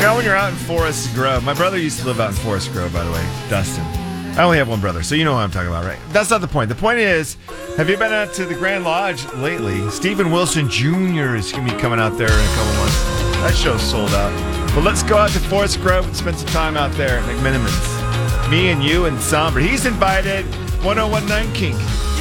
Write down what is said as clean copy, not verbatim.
Now when you're out in Forest Grove, my brother used to live out in Forest Grove, by the way, Dustin. I only have one brother, so you know what I'm talking about, right? That's not the point. The point is, have you been out to the Grand Lodge lately? Stephen Wilson Jr. is going to be coming out there in a couple months. That show's sold out. But let's go out to Forest Grove and spend some time out there at McMenamins. Me and you and Somber. He's invited. 1019 Kink.